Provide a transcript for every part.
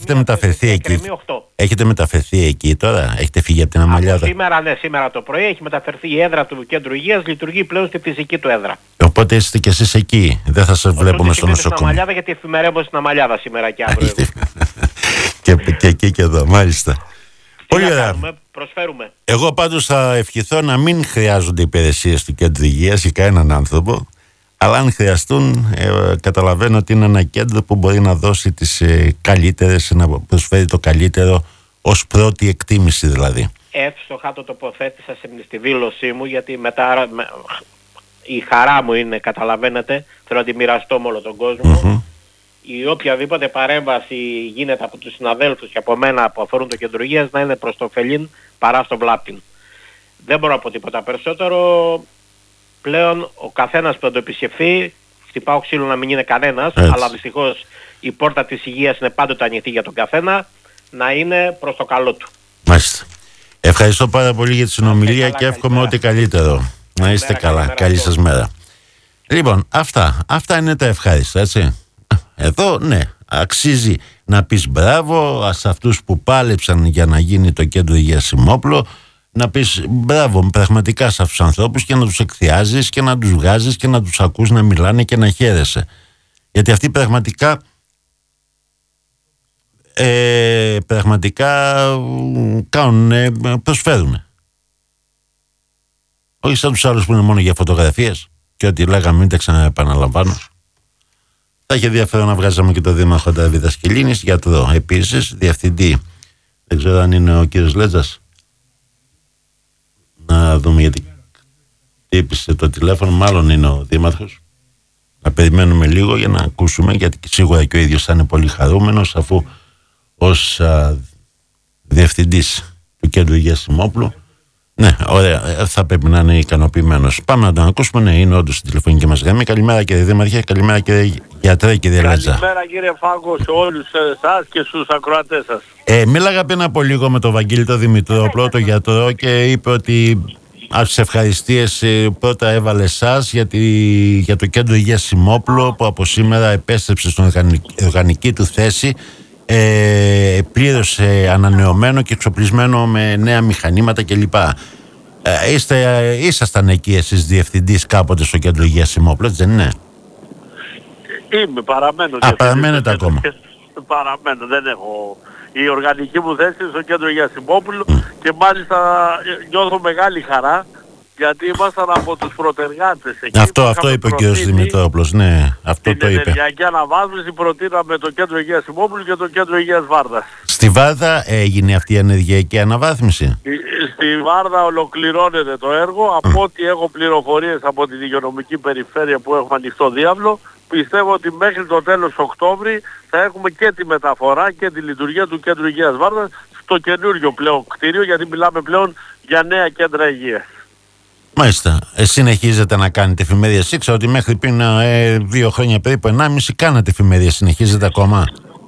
έχετε μεταφερθεί εκεί. Έχετε μεταφερθεί εκεί τώρα, έχετε φύγει από την Αμαλιάδα. Σήμερα, ναι, σήμερα το πρωί έχει μεταφερθεί η έδρα του κέντρου υγείας, λειτουργεί πλέον στη φυσική του έδρα. Οπότε είστε κι εσείς εκεί, δεν θα σας βλέπουμε στο νοσοκομείο. Στην Αμαλιάδα, γιατί εφημερεύω στην Αμαλιάδα σήμερα και αύριο. Και εκεί και εδώ, μάλιστα. Πολύ ωραία. Προσφέρουμε. Εγώ πάντως θα ευχηθώ να μην χρειάζονται υπηρεσίες του κέντρου υγείας για κανέναν άνθρωπο, αλλά αν χρειαστούν, καταλαβαίνω ότι είναι ένα κέντρο που μπορεί να δώσει τις καλύτερες, να προσφέρει το καλύτερο ως πρώτη εκτίμηση δηλαδή. Εύστοχα το τοποθέτησα στη δήλωσή μου, γιατί μετά η χαρά μου είναι, καταλαβαίνετε, θέλω να τη μοιραστώ με όλο τον κόσμο. Η οποιαδήποτε παρέμβαση γίνεται από τους συναδέλφους και από μένα που αφορούν το κέντρο υγείας να είναι προς το ωφελήν παρά στο βλάπτην. Δεν μπορώ να πω τίποτα περισσότερο. Πλέον ο καθένας που θα το επισκεφθεί, χτυπάω ξύλο να μην είναι κανένας, αλλά δυστυχώς η πόρτα της υγείας είναι πάντοτε ανοιχτή για τον καθένα, να είναι προς το καλό του. Μάλιστα. Ευχαριστώ πάρα πολύ για τη συνομιλία και εύχομαι ό,τι καλύτερο. Να είστε καλά. Καλή σας μέρα. Λοιπόν, αυτά είναι τα ευχάριστα, έτσι. Εδώ, ναι, αξίζει να πεις μπράβο σε αυτούς που πάλεψαν για να γίνει το κέντρο υγείας Σιμόπλο, να πεις μπράβο πραγματικά σε αυτούς τους ανθρώπους και να τους εκθιάζεις και να τους βγάζεις και να τους ακούς να μιλάνε και να χαίρεσαι. Γιατί αυτοί πραγματικά προσφέρουν. Όχι σαν τους άλλους που είναι μόνο για φωτογραφίες και ό,τι λέγαμε μην τα ξαναεπαναλαμβάνω. Θα είχε ενδιαφέρον να βγάζαμε και το δήμαρχο Νταβίδας Κιλίνης, γιατρό επίσης, διευθυντή. Δεν ξέρω αν είναι ο κύριος Λέτζας. Να δούμε γιατί τύπησε το τηλέφωνο, μάλλον είναι ο δήμαρχος. Να περιμένουμε λίγο για να ακούσουμε, γιατί σίγουρα και ο ίδιος θα είναι πολύ χαρούμενος, αφού ως διευθυντής του Κέντρου Υγείας Σιμόπλου, ναι, ωραία, θα πρέπει να είναι ικανοποιημένος. Πάμε να τον ακούσουμε, ναι, είναι όντως στην τηλεφωνική μας γραμμή. Καλημέρα κύριε Δήμαρχε, καλημέρα κύριε γιατρέ, κύριε Λέτζα. Καλημέρα κύριε Φάγκο σε όλους εσάς και στους ακροατές σας. Μίλαγα πριν από λίγο με τον Βαγγέλη τον Δημητρόπλο, τον γιατρό, και είπε ότι από τις ευχαριστίες πρώτα έβαλε εσάς για το Κέντρο Υγείας Σιμόπλο, που από σήμερα επέστρεψε στην οργανική του θέση, πλήρως ανανεωμένο και εξοπλισμένο με νέα μηχανήματα κλπ. Ήσασταν εκεί εσείς διευθυντής κάποτε στο Κέντρο Υγείας Σιμόπλο, δεν είναι? Είμαι, παραμένω. Παραμένετε ακόμα? Παραμένω, δεν έχω. Η οργανική μου θέση είναι στο Κέντρο Υγείας Σιμόπλου και μάλιστα νιώθω μεγάλη χαρά, γιατί ήμασταν από τους πρωτεργάτες εκεί. Αυτό είπε ο κ. Δημητρόπουλος, ναι, αυτό το είπε. Στην ενεργειακή αναβάθμιση προτείναμε το Κέντρο Υγείας Σιμόπουλου και το Κέντρο Υγείας Βάρδας. Στη Βάρδα έγινε αυτή η ενεργειακή αναβάθμιση? Στη Βάρδα ολοκληρώνεται το έργο. Από ό,τι έχω πληροφορίες από την υγειονομική περιφέρεια που έχουμε ανοιχτό διάβλο, πιστεύω ότι μέχρι το τέλος Οκτώβρη θα έχουμε και τη μεταφορά και τη λειτουργία του Κέντρου Υγείας Βάρδας στο καινούριο πλέον κτίριο, γιατί μιλάμε πλέον για νέα κέντρα υγείας. Μάλιστα. Συνεχίζετε να κάνετε εφημερίες? Ήξερα ότι μέχρι πριν 2 χρόνια, περίπου 1,5, κάνατε εφημερίες. Συνεχίζετε ακόμα?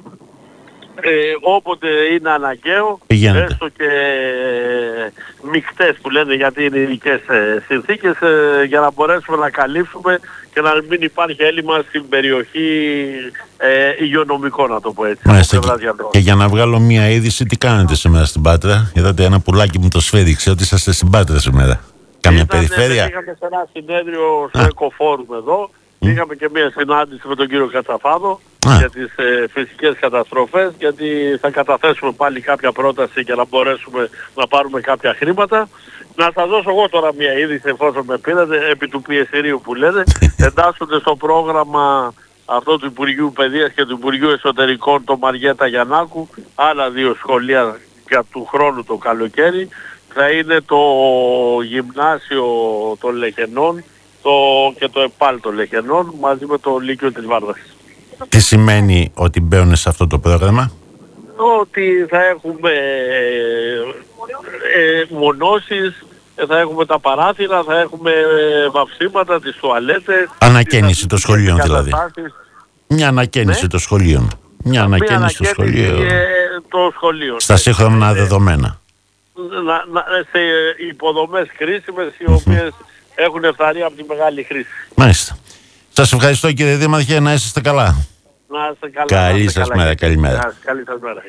Όποτε είναι αναγκαίο, πηγαίνετε. Έστω και μεικτές που λένε, γιατί είναι ειδικές συνθήκες, για να μπορέσουμε να καλύψουμε και να μην υπάρχει έλλειμμα στην περιοχή υγειονομικό, να το πω έτσι. Μάλιστα. Και για να βγάλω μία είδηση, τι κάνετε σήμερα στην Πάτρα? Είδατε ένα πουλάκι μου το σφέριξε ότι είσαστε στην Πάτρα σήμερα. Καμιά περιφέρεια? Είχαμε σε ένα συνέδριο στο Εκοφόρουμ εδώ. Είχαμε και μια συνάντηση με τον κύριο Κατσαφάδο για τις φυσικές καταστροφές, γιατί θα καταθέσουμε πάλι κάποια πρόταση για να μπορέσουμε να πάρουμε κάποια χρήματα. Να σας δώσω εγώ τώρα μια είδηση, εφόσον με πήρατε, επί του πιεστηρίου που λέτε. Εντάσσονται στο πρόγραμμα αυτό του Υπουργείου Παιδείας και του Υπουργείου Εσωτερικών, το Μαριέτα Γιαννάκου, άλλα 2 σχολεία για του χρόνου το καλοκαίρι. Θα είναι το γυμνάσιο των Λεχενών και το ΕΠΑΛ των Λεχενών μαζί με το Λύκειο της Βάρδας. Τι σημαίνει ότι μπαίνουν σε αυτό το πρόγραμμα? Ότι θα έχουμε μονώσεις, θα έχουμε τα παράθυρα, θα έχουμε βαυσίματα, τις τουαλέτες. Ανακαίνιση των σχολείων δηλαδή. Μια ανακαίνιση των σχολείων. Μια ανακαίνιση των σχολείων. Στα σύγχρονα δεδομένα. Σε υποδομές κρίσιμες, οι οποίες έχουν ευθαρεί από τη μεγάλη χρήση. Μάλιστα. Σας ευχαριστώ κύριε Δήμαρχε, να είσαστε καλά. Να είστε καλά. Καλή σας μέρα, καλημέρα. Καλή σας μέρα.